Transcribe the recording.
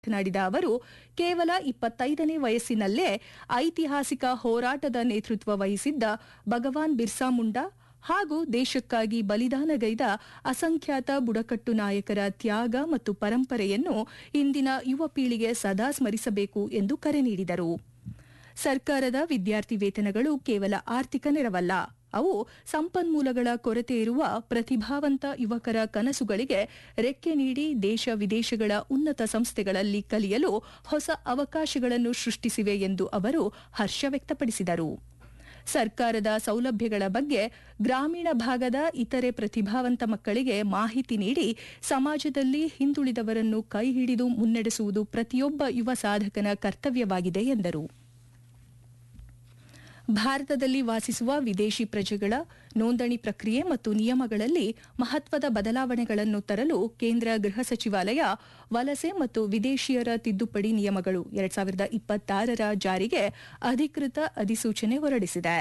ಮಾತನಾಡಿದ ಅವರು ಕೇವಲ 25ನೇ ವಯಸ್ಸಿನಲ್ಲೇ ಐತಿಹಾಸಿಕ ಹೋರಾಟದ ನೇತೃತ್ವ ವಹಿಸಿದ್ದ ಭಗವಾನ್ ಬಿರ್ಸಾ ಮುಂಡಾ ಹಾಗೂ ದೇಶಕ್ಕಾಗಿ ಬಲಿದಾನಗೈದ ಅಸಂಖ್ಯಾತ ಬುಡಕಟ್ಟು ನಾಯಕರ ತ್ಯಾಗ ಮತ್ತು ಪರಂಪರೆಯನ್ನು ಇಂದಿನ ಯುವ ಪೀಳಿಗೆ ಸದಾ ಸ್ಮರಿಸಬೇಕು ಎಂದು ಕರೆ ನೀಡಿದರು. ಸರ್ಕಾರದ ವಿದ್ಯಾರ್ಥಿ ವೇತನಗಳು ಕೇವಲ ಆರ್ಥಿಕ ನೆರವಲ್ಲ, ಅವು ಸಂಪನ್ಮೂಲಗಳ ಕೊರತೆ ಇರುವ ಪ್ರತಿಭಾವಂತ ಯುವಕರ ಕನಸುಗಳಿಗೆ ರೆಕ್ಕೆ ನೀಡಿ ದೇಶ ವಿದೇಶಗಳ ಉನ್ನತ ಸಂಸ್ಥೆಗಳಲ್ಲಿ ಕಲಿಯಲು ಹೊಸ ಅವಕಾಶಗಳನ್ನು ಸೃಷ್ಟಿಸಿವೆ ಎಂದು ಅವರು ಹರ್ಷ ವ್ಯಕ್ತಪಡಿಸಿದರು. ಸರ್ಕಾರದ ಸೌಲಭ್ಯಗಳ ಬಗ್ಗೆ ಗ್ರಾಮೀಣ ಭಾಗದ ಇತರೆ ಪ್ರತಿಭಾವಂತ ಮಕ್ಕಳಿಗೆ ಮಾಹಿತಿ ನೀಡಿ ಸಮಾಜದಲ್ಲಿ ಹಿಂದುಳಿದವರನ್ನು ಕೈಹಿಡಿದು ಮುನ್ನಡೆಸುವುದು ಪ್ರತಿಯೊಬ್ಬ ಯುವ ಸಾಧಕನ ಕರ್ತವ್ಯವಾಗಿದೆ ಎಂದರು. ಭಾರತದಲ್ಲಿ ವಾಸಿಸುವ ವಿದೇಶಿ ಪ್ರಜೆಗಳ ನೋಂದಣಿ ಪ್ರಕ್ರಿಯೆ ಮತ್ತು ನಿಯಮಗಳಲ್ಲಿ ಮಹತ್ವದ ಬದಲಾವಣೆಗಳನ್ನು ತರಲು ಕೇಂದ್ರ ಗೃಹ ಸಚಿವಾಲಯ ವಲಸೆ ಮತ್ತು ವಿದೇಶಿಯರ ತಿದ್ದುಪಡಿ ನಿಯಮಗಳು 2026ರ ಜಾರಿಗೆ ಅಧಿಕೃತ ಅಧಿಸೂಚನೆ ಹೊರಡಿಸಿದೆ.